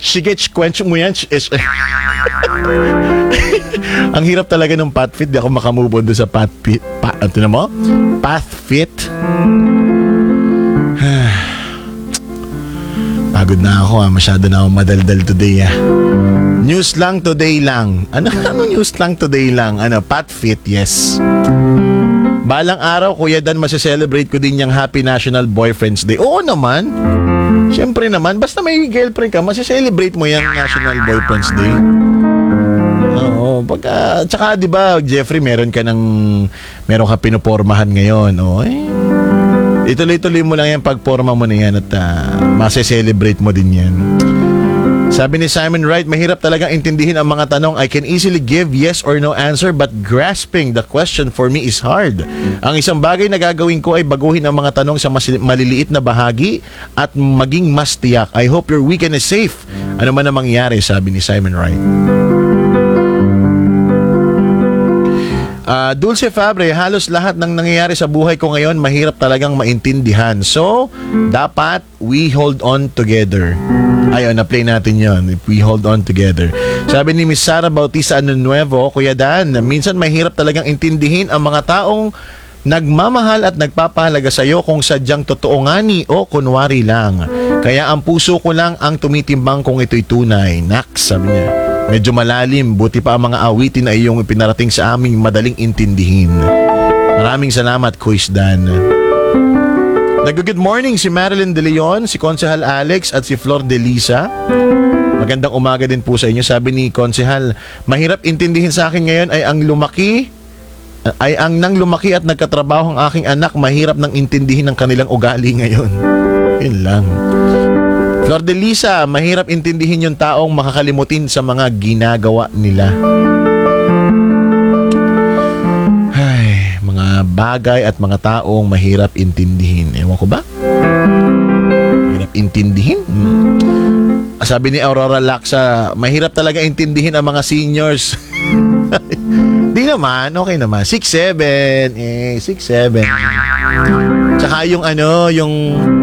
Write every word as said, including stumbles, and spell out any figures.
Shigech, kwencho mo yan. Sh- Ang hirap talaga ng path fit. Di ako makamove on doon sa path fit. Pa, ano na mo? Path fit. Pagod na ako ah. Masyado na ako madaldal today ah. News lang today lang. Ano, ano news lang today lang? Ano, path fit, yes. Balang araw, Kuya Dan, masaselebrate ko din yung Happy National Boyfriend's Day. Oo naman. Siyempre naman, basta may girlfriend ka, masaselebrate mo yung National Boyfriend's Day. Oo, pagka, tsaka di ba, Jeffrey, meron ka ng, meron ka pinupormahan ngayon. Oo, eh. Ituloy-tuloy mo lang yung pagporma mo na yan at uh, masaselebrate mo din yan. Sabi ni Simon Wright, mahirap talagang intindihin ang mga tanong. I can easily give yes or no answer but grasping the question for me is hard. Ang isang bagay na gagawin ko ay baguhin ang mga tanong sa mas maliliit na bahagi at maging mas tiyak. I hope your weekend is safe. Ano man ang mangyari, sabi ni Simon Wright. Uh, Dulce Fabre, halos lahat ng nangyayari sa buhay ko ngayon mahirap talagang maintindihan. So, dapat we hold on together. Ayun, na-play natin yon. If we hold on together. Sabi ni Miss Sara Bautista Anunuevo, Kuya Dan, minsan mahirap talagang intindihin ang mga taong nagmamahal at nagpapahalaga sa iyo kung sadyang totoo nga ni o kunwari lang. Kaya ang puso ko lang ang tumitimbang kung ito'y tunay. Naks, sabi niya. Medyo malalim, buti pa ang mga awitin na iyong pinarating sa aming madaling intindihin. Maraming salamat, Kuis Dan. Nag-good morning si Marilyn De Leon, si Konsehal Alex at si Flor De Lisa. Magandang umaga din po sa inyo. Sabi ni Konsehal, mahirap intindihin sa akin ngayon ay ang lumaki ay ang nang lumaki at nagkatrabaho ang aking anak, mahirap nang intindihin ang kanilang ugali ngayon. Yun lang. Flor de Lisa, mahirap intindihin yung taong makakalimutin sa mga ginagawa nila. Ay, mga bagay at mga taong mahirap intindihin. Ewan ko ba? Mahirap intindihin? Hmm. Sabi ni Aurora Laksa, mahirap talaga intindihin ang mga seniors. Di naman, okay naman. six seven. Eh, six seven. Tsaka yung ano, yung